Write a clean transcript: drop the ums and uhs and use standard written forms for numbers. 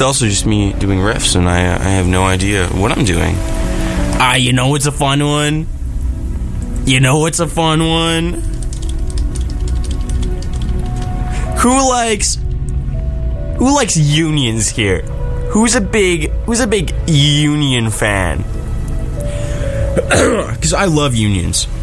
also just me doing riffs, and I have no idea what I'm doing. You know what's a fun one? Who likes unions here? Who's a big union fan? Because I love unions.